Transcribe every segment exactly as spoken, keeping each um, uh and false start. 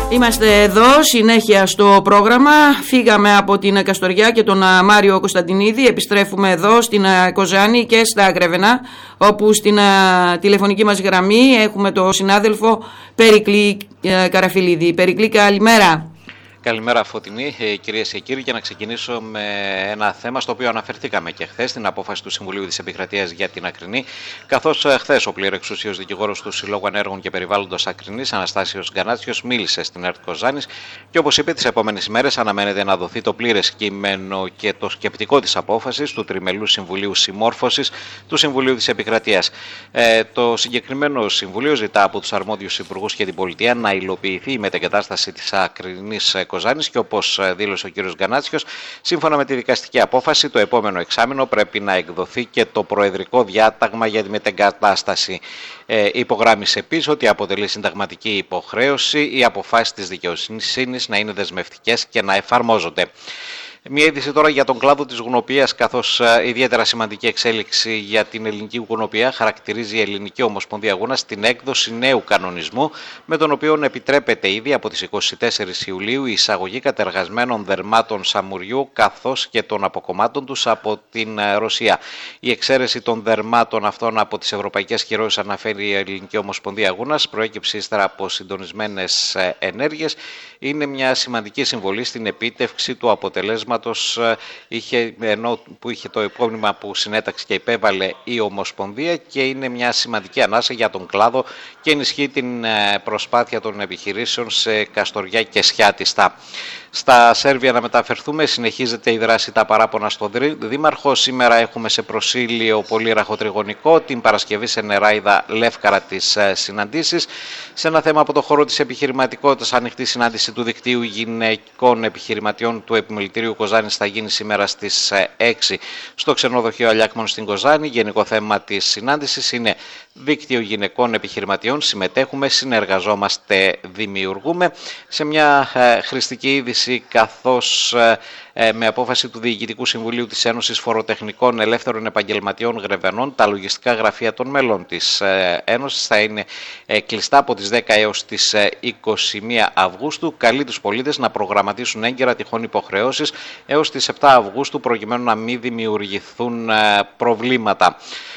Είμαστε εδώ, συνέχεια στο πρόγραμμα. Φύγαμε από την Καστοριά και τον Μάριο Κωνσταντινίδη. Επιστρέφουμε εδώ στην Κοζάνη και στα Γρεβενά, όπου στην τηλεφωνική μας γραμμή έχουμε τον συνάδελφο Περικλή Καραφιλίδη. Περικλή, καλημέρα. Καλημέρα Φωτεινή, κυρίες και κύριοι, και να ξεκινήσω με ένα θέμα στο οποίο αναφερθήκαμε και χθες, την απόφαση του Συμβουλίου της Επικρατείας για την Ακρινή, καθώς χθες ο πληρεξουσίος δικηγόρος του Συλλόγου Ανέργων και Περιβάλλοντος Ακρινής, Αναστάσιος Γκανάτσιος, μίλησε στην ΕΡΤ Κοζάνης και όπως είπε, τις επόμενες ημέρες αναμένεται να δοθεί το πλήρες κείμενο και το σκεπτικό της απόφασης του Τριμελού Συμβουλίου Συμμόρφωσης του Συμβουλίου της Επικρατείας. Ε, το συγκεκριμένο Συμβουλίο ζητά από τους αρμόδιους υπουργούς και την πολιτεία να υλοποιηθεί η μετεγκατάσταση της Ακρινής Κοζάνης και όπως δήλωσε ο κ. Γκανάτσιος, σύμφωνα με τη δικαστική απόφαση, το επόμενο εξάμηνο πρέπει να εκδοθεί και το προεδρικό διάταγμα για τη μετεγκατάσταση. Ε, υπογράμμισε επίσης ότι αποτελεί συνταγματική υποχρέωση οι αποφάσεις της δικαιοσύνης να είναι δεσμευτικές και να εφαρμόζονται. Μια είδηση τώρα για τον κλάδο της γουνοποιίας, καθώς ιδιαίτερα σημαντική εξέλιξη για την ελληνική γουνοποιία χαρακτηρίζει η Ελληνική Ομοσπονδία Γούνας την έκδοση νέου κανονισμού, με τον οποίο επιτρέπεται ήδη από τις εικοστή τέταρτη Ιουλίου η εισαγωγή κατεργασμένων δερμάτων σαμουριού καθώς και των αποκομμάτων τους από την Ρωσία. Η εξαίρεση των δερμάτων αυτών από τις ευρωπαϊκές κυρώσεις, αναφέρει η Ελληνική Ομοσπονδία Γούνας, προέκυψε ύστερα από συντονισμένες ενέργειες. Είναι μια σημαντική συμβολή στην επίτευξη του αποτελέσματος. Είχε, ενώ που είχε το επόμενο που συνέταξε και υπέβαλε η Ομοσπονδία, και είναι μια σημαντική ανάσα για τον κλάδο και ενισχύει την προσπάθεια των επιχειρήσεων σε Καστοριά και Σιάτιστα. Στα Σέρβια να μεταφερθούμε, συνεχίζεται η δράση τα παράπονα στο Δήμαρχο. Σήμερα έχουμε σε προσήλιο πολύ ραχοτριγωνικό, την Παρασκευή σε Νεράιδα Λεύκαρα τις συναντήσεις. Σε ένα θέμα από το χώρο της επιχειρηματικότητας, ανοιχτή συνάντηση του Δικτύου Γυναικών Επιχειρηματιών του Επιμελητηρίου Κοζάνης θα γίνει σήμερα στις έξι στο ξενοδοχείο Αλιάκμων στην Κοζάνη. Γενικό θέμα της συνάντησης είναι Δίκτυο Γυναικών Επιχειρηματιών. Συμμετέχουμε, συνεργαζόμαστε, δημιουργούμε. Σε μια ε, χρηστική είδηση, καθώς ε, με απόφαση του Διοικητικού Συμβουλίου της Ένωσης Φοροτεχνικών Ελεύθερων Επαγγελματιών Γρεβενών, τα λογιστικά γραφεία των μέλων της ε, Ένωσης θα είναι ε, κλειστά από τις δέκα έως τις ε, είκοσι μία Αυγούστου. Καλεί τους πολίτες να προγραμματίσουν έγκαιρα τυχόν υποχρεώσεις έως τις επτά Αυγούστου, προκειμένου να μην δημιουργηθούν ε, προβλήματα.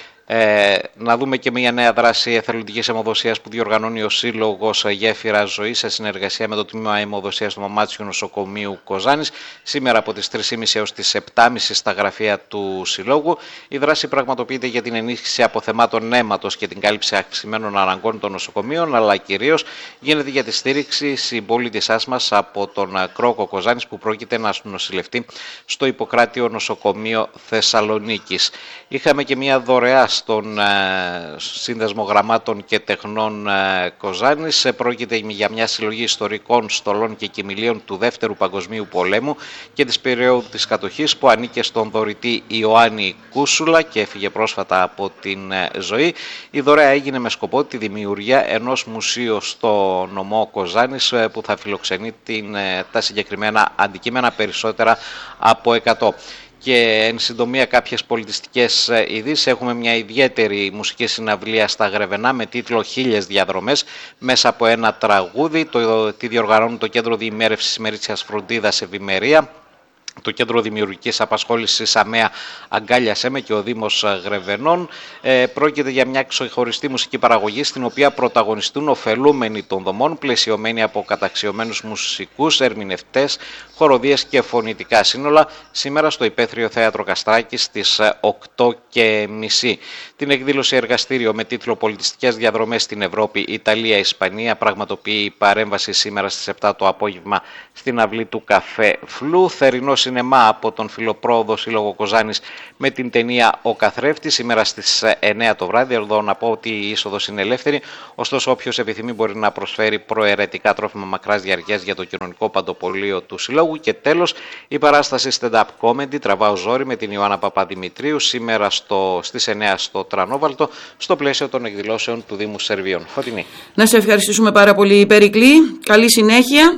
Ε, να δούμε και μια νέα δράση εθελοντικής αιμοδοσίας που διοργανώνει ο Σύλλογος Γέφυρα Ζωή σε συνεργασία με το Τμήμα Αιμοδοσίας του Μαμάτσιου Νοσοκομείου Κοζάνης, σήμερα από τις τρεις και μισή έως τις επτά και μισή στα γραφεία του Συλλόγου. Η δράση πραγματοποιείται για την ενίσχυση αποθεμάτων αίματος και την κάλυψη αυξημένων αναγκών των νοσοκομείων, αλλά κυρίως γίνεται για τη στήριξη συμπολίτησάς μας από τον Κρόκο Κοζάνης, που πρόκειται να νοσηλευτεί στο Ιπποκράτιο Νοσοκομείο Θεσσαλονίκης. Είχαμε και μια δωρεά στον ε, Σύνδεσμο Γραμμάτων και Τεχνών ε, Κοζάνης. Πρόκειται για μια συλλογή ιστορικών στολών και κοιμηλίων του Δεύτερου Παγκοσμίου Πολέμου και της περίοδου της κατοχής, που ανήκε στον δωρητή Ιωάννη Κούσουλα και έφυγε πρόσφατα από την ε, ζωή. Η δωρεά έγινε με σκοπό τη δημιουργία ενός μουσείου στο νομό Κοζάνης, ε, που θα φιλοξενεί την, ε, τα συγκεκριμένα αντικείμενα, περισσότερα από εκατό. Και εν συντομία κάποιες πολιτιστικές ειδήσεις. Έχουμε μια ιδιαίτερη μουσική συναυλία στα Γρεβενά με τίτλο «Χίλιες διαδρομές» μέσα από ένα τραγούδι. Το, τη διοργανώνουν το Κέντρο Διημέρευσης Ημερήσιας Φροντίδας Ευημερία, το Κέντρο Δημιουργικής Απασχόλησης ΑΜΕΑ Αγκάλιασέ με και ο Δήμος Γρεβενών. Ε, πρόκειται για μια ξεχωριστή μουσική παραγωγή, στην οποία πρωταγωνιστούν ωφελούμενοι των δομών, πλαισιωμένοι από καταξιωμένους μουσικούς, ερμηνευτές, χοροδίες και φωνητικά σύνολα, σήμερα στο Υπαίθριο Θέατρο Καστράκης στις οκτώ και μισή. Την εκδήλωση εργαστήριο με τίτλο «Πολιτιστικές διαδρομές στην Ευρώπη, Ιταλία, Ισπανία» πραγματοποιεί η παρέμβαση σήμερα στις επτά το απόγευμα στην αυλή του Καφέ Φλου. Θερινό σινεμά από τον Φιλοπρόοδο Σύλλογο Κοζάνης με την ταινία «Ο Καθρέφτης» σήμερα στις εννιά το βράδυ. Εδώ να πω ότι η είσοδος είναι ελεύθερη, ωστόσο όποιος επιθυμεί μπορεί να προσφέρει προαιρετικά τρόφιμα μακράς διαρκείας για το κοινωνικό παντοπολείο του Συλλόγου. Και τέλος, η παράσταση stand-up comedy «Τραβάω ζόρι» με την Ιωάννα Παπαδημητρίου σήμερα στο, στις εννιά στο Τρανόβαλτο, στο πλαίσιο των εκδηλώσεων του Δήμου Σερβίων. Φωτεινή. Να σε ευχαριστήσουμε πάρα πολύ, Περικλή. Καλή συνέχεια.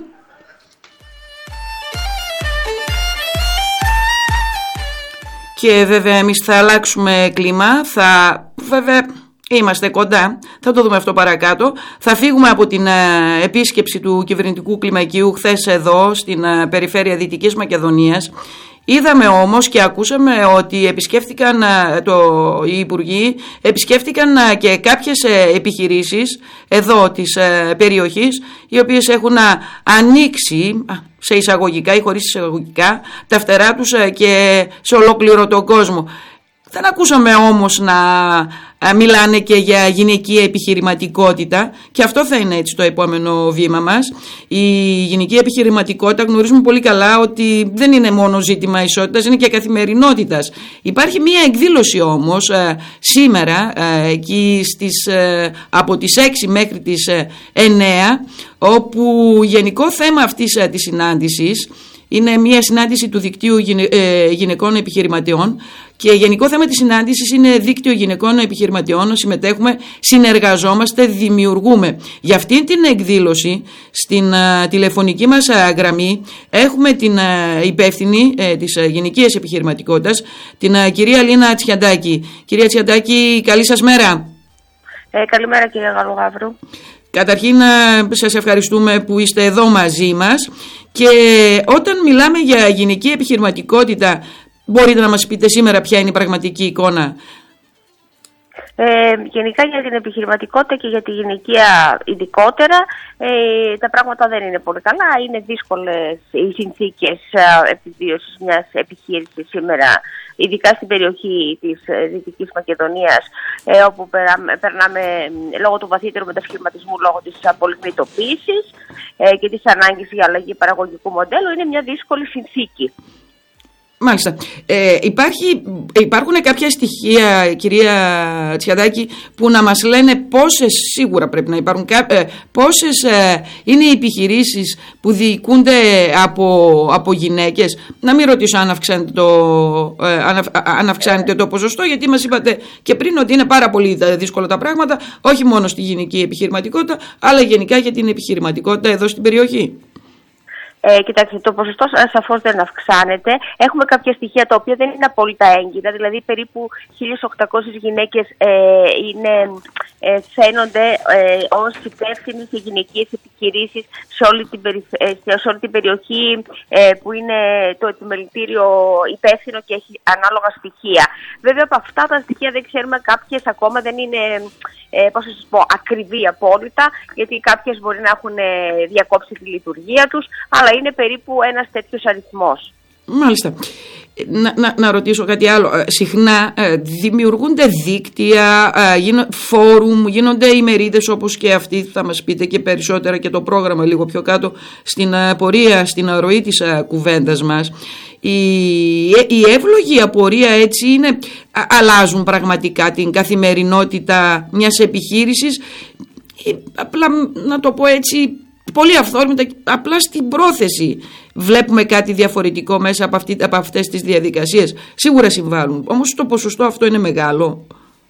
Και βέβαια εμείς θα αλλάξουμε κλίμα, θα, βέβαια Είμαστε κοντά, θα το δούμε αυτό παρακάτω. Θα φύγουμε από την ε, επίσκεψη του κυβερνητικού κλιμακίου χθες εδώ στην ε, περιφέρεια Δυτικής Μακεδονίας. Είδαμε όμως και ακούσαμε ότι επισκέφτηκαν το, οι υπουργοί, επισκέφτηκαν και κάποιες επιχειρήσεις εδώ της περιοχής, οι οποίες έχουν ανοίξει σε εισαγωγικά ή χωρίς εισαγωγικά τα φτερά τους και σε ολόκληρο τον κόσμο. Δεν ακούσαμε όμως να μιλάνε και για γυναικεία επιχειρηματικότητα, και αυτό θα είναι έτσι το επόμενο βήμα μας. Η γυναική επιχειρηματικότητα γνωρίζουμε πολύ καλά ότι δεν είναι μόνο ζήτημα ισότητας, είναι και καθημερινότητας. Υπάρχει μία εκδήλωση όμως ε, σήμερα ε, εκεί στις, ε, από τις έξι μέχρι τις ε, εννέα, όπου γενικό θέμα αυτής ε, της συνάντησης είναι μια συνάντηση του δικτύου γυναικών επιχειρηματιών, και γενικό θέμα της συνάντησης είναι δίκτυο γυναικών επιχειρηματιών. Συμμετέχουμε, συνεργαζόμαστε, δημιουργούμε. Για αυτήν την εκδήλωση στην uh, τηλεφωνική μας uh, γραμμή έχουμε την uh, υπεύθυνη uh, της uh, γυναικείας επιχειρηματικότητας, την uh, κυρία Λίνα Τσιαντάκη. Κυρία Τσιαντάκη, καλή σας μέρα. Ε, καλημέρα κύριε Γαλογαύρου. Καταρχήν σας ευχαριστούμε που είστε εδώ μαζί μας, και όταν μιλάμε για γυναική επιχειρηματικότητα, μπορείτε να μας πείτε σήμερα ποια είναι η πραγματική εικόνα? Ε, γενικά για την επιχειρηματικότητα και για τη γυναικεία ειδικότερα ε, τα πράγματα δεν είναι πολύ καλά. Είναι δύσκολες οι συνθήκες επιβίωσης μιας επιχείρησης σήμερα, ειδικά στην περιοχή της Δυτικής Μακεδονίας, ε, όπου περάμε, περνάμε λόγω του βαθύτερου μετασχηματισμού, λόγω της απολιγνητοποίησης ε, και της ανάγκης για αλλαγή παραγωγικού μοντέλου. Είναι μια δύσκολη συνθήκη. Μάλιστα. Ε, υπάρχει, υπάρχουν κάποια στοιχεία, κυρία Τσιαντάκη, που να μας λένε πόσες, σίγουρα πρέπει να υπάρχουν, ε, πόσες ε, είναι οι επιχειρήσεις που διοικούνται από, από γυναίκες? Να μην ρωτήσω αν αυξάνεται, το, ε, αν, αν αυξάνεται το ποσοστό, γιατί μας είπατε και πριν ότι είναι πάρα πολύ δύσκολα τα πράγματα, όχι μόνο στη γυναική επιχειρηματικότητα, αλλά γενικά για την επιχειρηματικότητα εδώ στην περιοχή. Ε, κοιτάξτε, το ποσοστό σαφώς δεν αυξάνεται. Έχουμε κάποια στοιχεία τα οποία δεν είναι απόλυτα έγκυρα, δηλαδή περίπου χίλιες οκτακόσιες γυναίκες ε, είναι, ε, φαίνονται ε, ως υπεύθυνοι σε γυναικείες επιχειρήσεις σε όλη την, περι, ε, σε όλη την περιοχή ε, που είναι το επιμελητήριο υπεύθυνο και έχει ανάλογα στοιχεία. Βέβαια από αυτά τα στοιχεία δεν ξέρουμε, κάποιες ακόμα δεν είναι ε, πώς θα σας πω, ακριβή απόλυτα, γιατί κάποιες μπορεί να έχουν διακόψει τη λειτουργία τους, αλλά είναι περίπου ένας τέτοιος αριθμός. Μάλιστα. Να, να, να ρωτήσω κάτι άλλο. Συχνά ε, δημιουργούνται δίκτυα, ε, γίνο, φόρουμ, γίνονται ημερίδες όπως και αυτή, θα μας πείτε και περισσότερα και το πρόγραμμα λίγο πιο κάτω στην ε, πορεία, στην ροή της ε, κουβέντας μας. Η, η εύλογη απορία έτσι είναι, α, αλλάζουν πραγματικά την καθημερινότητα μιας επιχείρησης, ε, απλά να το πω έτσι πολύ αυθόρμητα, απλά στην πρόθεση βλέπουμε κάτι διαφορετικό μέσα από, αυτή, από αυτές τις διαδικασίες? Σίγουρα συμβάλλουν, όμως το ποσοστό αυτό είναι μεγάλο?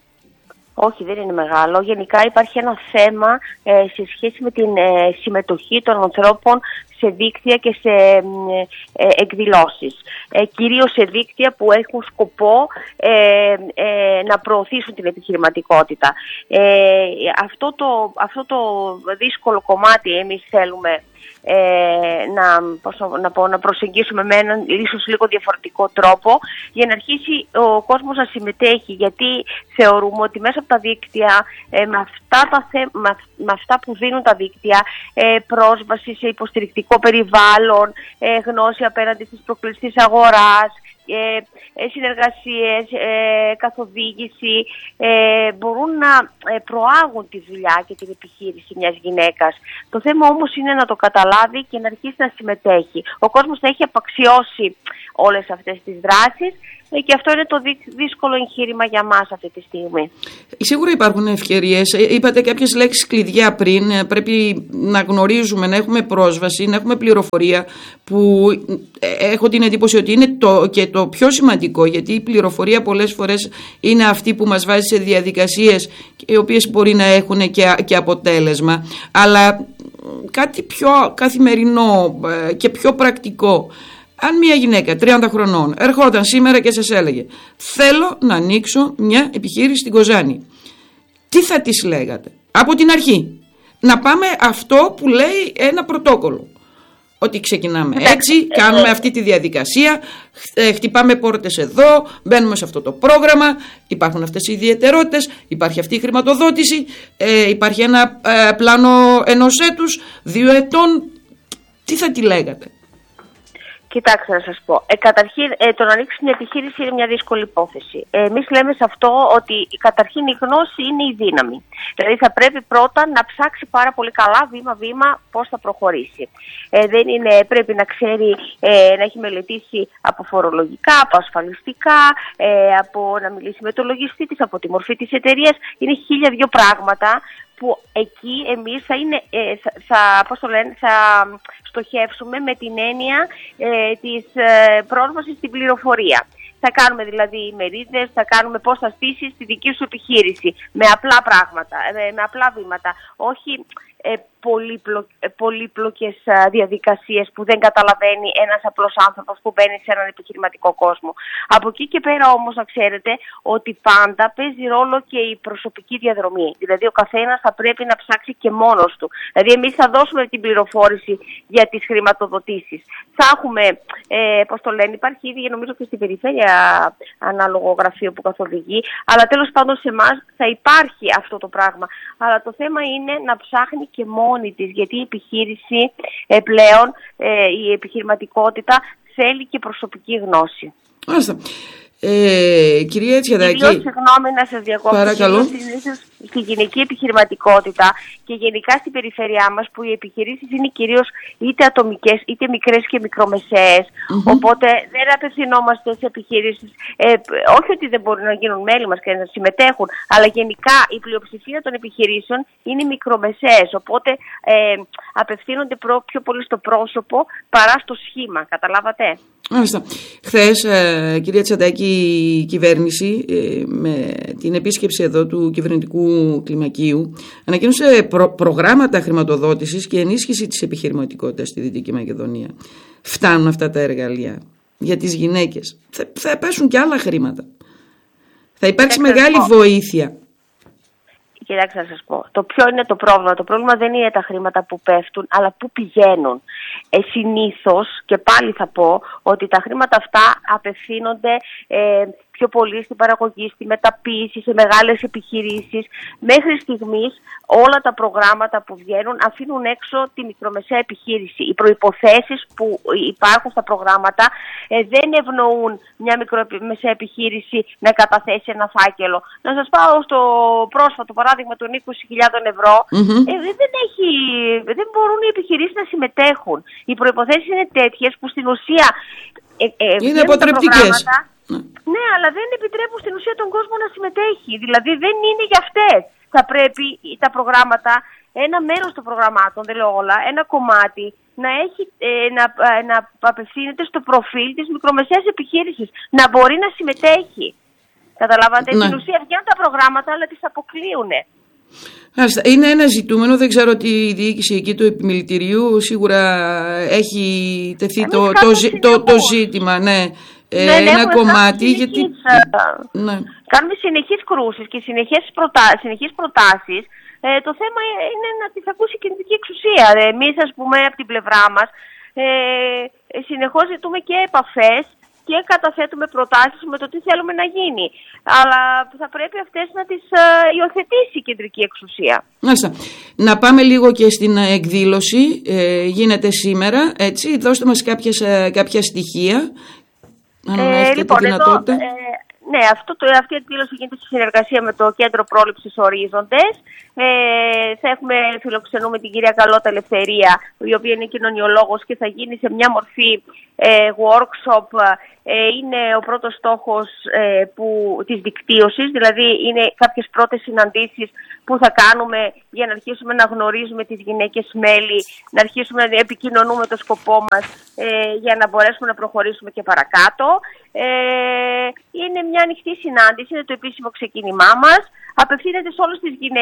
Όχι, δεν είναι μεγάλο. Γενικά υπάρχει ένα θέμα ε, σε σχέση με την ε, συμμετοχή των ανθρώπων σε δίκτυα και σε ε, εκδηλώσεις. Ε, κυρίως σε δίκτυα που έχουν σκοπό ε, ε, να προωθήσουν την επιχειρηματικότητα. Ε, αυτό, το, αυτό το δύσκολο κομμάτι εμείς θέλουμε Ε, να, πώς να, πω, να προσεγγίσουμε με έναν ίσως λίγο διαφορετικό τρόπο, για να αρχίσει ο κόσμος να συμμετέχει, γιατί θεωρούμε ότι μέσα από τα δίκτυα ε, με, αυτά τα θε, με, με αυτά που δίνουν τα δίκτυα, ε, πρόσβαση σε υποστηρικτικό περιβάλλον, ε, γνώση απέναντι στις προκλήσεις της αγοράς, Ε, συνεργασίες, ε, καθοδήγηση, ε, μπορούν να ε, προάγουν τη δουλειά και την επιχείρηση μιας γυναίκας. Το θέμα όμως είναι να το καταλάβει και να αρχίσει να συμμετέχει. Ο κόσμος θα έχει απαξιώσει όλες αυτές τις δράσεις ε, και αυτό είναι το δύσκολο εγχείρημα για μας αυτή τη στιγμή. Σίγουρα υπάρχουν ευκαιρίες. Είπατε κάποιες λέξεις κλειδιά πριν. Πρέπει να γνωρίζουμε, να έχουμε πρόσβαση, να έχουμε πληροφορία, που έχω την εντύπωση ότι είναι το, και το πιο σημαντικό, γιατί η πληροφορία πολλές φορές είναι αυτή που μας βάζει σε διαδικασίες οι οποίες μπορεί να έχουν και, και αποτέλεσμα, αλλά κάτι πιο καθημερινό και πιο πρακτικό. Αν μια γυναίκα τριάντα χρονών ερχόταν σήμερα και σας έλεγε «Θέλω να ανοίξω μια επιχείρηση στην Κοζάνη», τι θα τις λέγατε από την αρχή? Να πάμε αυτό που λέει ένα πρωτόκολλο. Ότι ξεκινάμε έτσι, κάνουμε αυτή τη διαδικασία, χτυπάμε πόρτες εδώ, μπαίνουμε σε αυτό το πρόγραμμα, υπάρχουν αυτές οι ιδιαιτερότητες, υπάρχει αυτή η χρηματοδότηση, ε, υπάρχει ένα ε, πλάνο ενός έτους, δύο ετών. Τι θα τη λέγατε? Κοιτάξτε να σας πω. Ε, καταρχήν, ε, το να ανοίξει μια επιχείρηση είναι μια δύσκολη υπόθεση. Ε, εμείς λέμε σε αυτό ότι καταρχήν η γνώση είναι η δύναμη. Δηλαδή θα πρέπει πρώτα να ψάξει πάρα πολύ καλά βήμα-βήμα πώς θα προχωρήσει. Ε, δεν είναι, πρέπει να ξέρει, ε, να έχει μελετήσει από φορολογικά, από ασφαλιστικά, ε, από να μιλήσει με τον λογιστή της, από τη μορφή της εταιρείας. Είναι χίλια δυο πράγματα που εκεί εμείς θα, είναι, ε, θα, θα, πώς το λένε, θα στοχεύσουμε με την έννοια ε, της ε, πρόσβασης στην πληροφορία. Θα κάνουμε δηλαδή ημερίδες, θα κάνουμε πώς θα στήσεις τη δική σου επιχείρηση με απλά πράγματα, με, με απλά βήματα, όχι ε, πολύπλο, ε, πολύπλοκες ε, διαδικασίες που δεν καταλαβαίνει ένας απλός άνθρωπος που μπαίνει σε έναν επιχειρηματικό κόσμο. Από εκεί και πέρα όμως να ξέρετε ότι πάντα παίζει ρόλο και η προσωπική διαδρομή. Δηλαδή ο καθένας θα πρέπει να ψάξει και μόνος του. Δηλαδή εμείς θα δώσουμε την πληροφόρηση για τις χρηματοδοτήσεις. Θα έχουμε, ε, πώς το λένε, υπάρχει ήδη νομίζω και στην περιφέρεια ανάλογο γραφείο που καθοδηγεί, αλλά τέλος πάντων σε εμάς θα υπάρχει αυτό το πράγμα. Αλλά το θέμα είναι να ψάχνει και μόνη της, γιατί η επιχείρηση ε, πλέον, ε, η επιχειρηματικότητα θέλει και προσωπική γνώση. Μάλιστα. Ε, κυρία Τσιαδάκη, συγγνώμη να σας διακόψω. Παρακαλώ. Στη γυναική επιχειρηματικότητα και γενικά στην περιφέρειά μας, που οι επιχειρήσεις είναι κυρίως είτε ατομικές είτε μικρές και μικρομεσαίες, mm-hmm. οπότε δεν απευθυνόμαστε σε επιχειρήσεις, ε, όχι ότι δεν μπορούν να γίνουν μέλη μας και να συμμετέχουν, αλλά γενικά η πλειοψηφία των επιχειρήσεων είναι μικρομεσαίες, οπότε ε, απευθύνονται πιο πολύ στο πρόσωπο παρά στο σχήμα, καταλάβατε? Μάλιστα. Χθες, ε, κυρία Τσιαδάκη, η κυβέρνηση ε, με την επίσκεψη εδώ του κυβερνητικού κλιμακίου ανακοίνωσε προ, προγράμματα χρηματοδότησης και ενίσχυση της επιχειρηματικότητας στη Δυτική Μακεδονία. Φτάνουν αυτά τα εργαλεία για τις γυναίκες? Θα, θα πέσουν και άλλα χρήματα. Θα υπάρξει μεγάλη βοήθεια. Κοιτάξτε να σας πω, το ποιο είναι το πρόβλημα. Το πρόβλημα δεν είναι τα χρήματα που πέφτουν, αλλά που πηγαίνουν. Ε, συνήθως, και πάλι θα πω, ότι τα χρήματα αυτά απευθύνονται ε, πιο πολύ στην παραγωγή, στη μεταποίηση, σε μεγάλες επιχειρήσεις. Μέχρι στιγμής όλα τα προγράμματα που βγαίνουν αφήνουν έξω τη μικρομεσαία επιχείρηση. Οι προϋποθέσεις που υπάρχουν στα προγράμματα ε, δεν ευνοούν μια μικρομεσαία επιχείρηση να καταθέσει ένα φάκελο. Να σας πάω στο πρόσφατο παράδειγμα των είκοσι χιλιάδες ευρώ. Mm-hmm. Ε, δεν, έχει, δεν μπορούν οι επιχειρήσεις να συμμετέχουν. Οι προϋποθέσεις είναι τέτοιες που στην ουσία ε, ε, είναι αποτρεπτικές. Ναι, αλλά δεν επιτρέπουν στην ουσία τον κόσμο να συμμετέχει. Δηλαδή δεν είναι για αυτές. Θα πρέπει τα προγράμματα, ένα μέρος των προγραμμάτων, δεν λέω όλα, ένα κομμάτι, να, έχει, ε, να, ε, να απευθύνεται στο προφίλ της μικρομεσαίας επιχείρησης. Να μπορεί να συμμετέχει. Καταλάβατε, ναι. Στην ουσία βγαίνουν τα προγράμματα, αλλά τις αποκλείουν. Είναι ένα ζητούμενο, δεν ξέρω ότι η διοίκηση εκεί του επιμελητηρίου σίγουρα έχει τεθεί το, το, το, το ζήτημα, ναι. Ναι, ναι, ένα κομμάτι γιατί ναι. Κάνουμε συνεχείς κρούσεις και συνεχείς, προτα... συνεχείς προτάσεις. Ε, το θέμα είναι να τις ακούσει η κεντρική εξουσία. Εμείς, ας πούμε, από την πλευρά μας ε, συνεχώς ζητούμε και επαφές και καταθέτουμε προτάσεις με το τι θέλουμε να γίνει. Αλλά θα πρέπει αυτές να τις ε, υιοθετήσει η κεντρική εξουσία. Μάλιστα. Να πάμε λίγο και στην εκδήλωση. Ε, γίνεται σήμερα, έτσι. Δώστε μας κάποιες, ε, κάποια στοιχεία. Αν ε, έχετε λοιπόν, τη δυνατότητα. Εδώ, ε, ναι, αυτό το, αυτή η εκδήλωση γίνεται στη συνεργασία με το Κέντρο Πρόληψης Ορίζοντες. Ε, θα έχουμε, φιλοξενούμε την κυρία Καλώτα Ελευθερία, η οποία είναι κοινωνιολόγος και θα γίνει σε μια μορφή ε, workshop. Ε, είναι ο πρώτος στόχος ε, που, της δικτύωσης, δηλαδή είναι κάποιες πρώτες συναντήσεις που θα κάνουμε για να αρχίσουμε να γνωρίζουμε τις γυναίκες μέλη, να αρχίσουμε να επικοινωνούμε το σκοπό μας ε, για να μπορέσουμε να προχωρήσουμε και παρακάτω. Ε, είναι μια ανοιχτή συνάντηση, είναι το επίσημο ξεκίνημά μας. Απευθύνεται σε όλες τις γυναίκες, όσες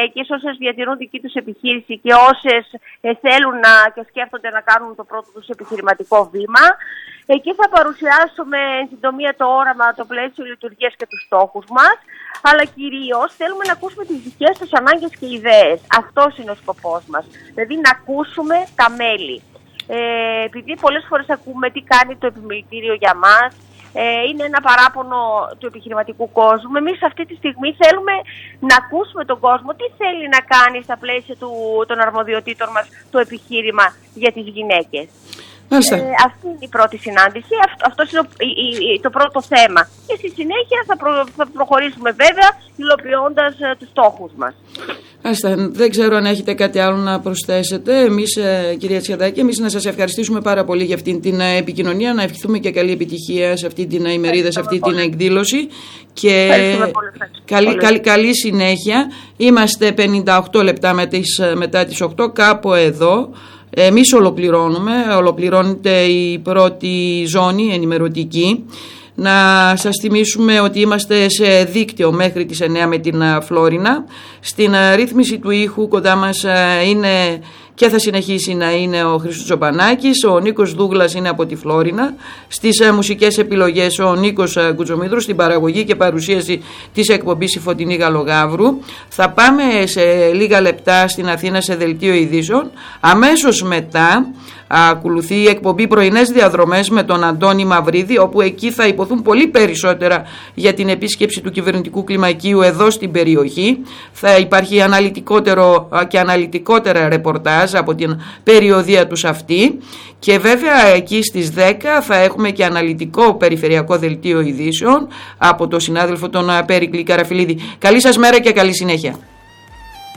όσες διατηρούν δική τους επιχείρηση και όσες ε, θέλουν να, και σκέφτονται να κάνουν το πρώτο τους επιχειρηματικό βήμα. Εκεί θα παρουσιάσουμε εν συντομία το όραμα, το πλαίσιο λειτουργίας και τους στόχους μας, αλλά κυρίως θέλουμε να ακούσουμε τις δικές τους ανάγκες και ιδέες. Αυτός είναι ο σκοπός μας, δηλαδή να ακούσουμε τα μέλη. Ε, επειδή πολλές φορές ακούμε τι κάνει το επιμελητήριο για μας, ε, είναι ένα παράπονο του επιχειρηματικού κόσμου. Εμείς αυτή τη στιγμή θέλουμε να ακούσουμε τον κόσμο τι θέλει να κάνει στα πλαίσια του, των αρμοδιοτήτων μας το επιχείρημα για τις γυναίκες. Ε, αυτή είναι η πρώτη συνάντηση, αυτό, αυτός είναι το, η, η, το πρώτο θέμα. Και στη συνέχεια θα, προ, θα προχωρήσουμε βέβαια υλοποιώντας ε, τους στόχους μας. Άστα, δεν ξέρω αν έχετε κάτι άλλο να προσθέσετε. Εμείς, ε, κυρία Τσιαδάκη, εμείς να σας ευχαριστήσουμε πάρα πολύ για αυτή την ε, επικοινωνία, να ευχηθούμε και καλή επιτυχία σε αυτή την ημερίδα, σε αυτή πολύ. την εκδήλωση και πολύ, καλή, πολύ. καλή, καλή συνέχεια. Είμαστε πενήντα οκτώ λεπτά με τις, μετά τις οκτώ, κάπου εδώ. Εμείς ολοκληρώνουμε, ολοκληρώνεται η πρώτη ζώνη ενημερωτική. Να σας θυμίσουμε ότι είμαστε σε δίκτυο μέχρι τις εννιά με την Φλόρινα. Στην ρύθμιση του ήχου κοντά μας είναι και θα συνεχίσει να είναι ο Χρήστος Τζοπανάκης, ο Νίκος Δούγλας είναι από τη Φλόρινα, στις μουσικές επιλογές ο Νίκος Κουτσομίδρου, στην παραγωγή και παρουσίαση της εκπομπής η Φωτεινή Γαλογαύρου. Θα πάμε σε λίγα λεπτά στην Αθήνα σε δελτίο ειδήσεων. Αμέσως μετά ακολουθεί η εκπομπή Πρωινές Διαδρομές με τον Αντώνη Μαυρίδη, όπου εκεί θα υποθούν πολύ περισσότερα για την επίσκεψη του κυβερνητικού κλιμακίου εδώ στην περιοχή. Θα υπάρχει αναλυτικότερο και αναλυτικότερα ρεπορτάζ από την περιοδία τους αυτή και βέβαια εκεί στις δέκα θα έχουμε και αναλυτικό περιφερειακό δελτίο ειδήσεων από τον συνάδελφο τον Πέρικλη Καραφιλίδη. Καλή σας μέρα και καλή συνέχεια.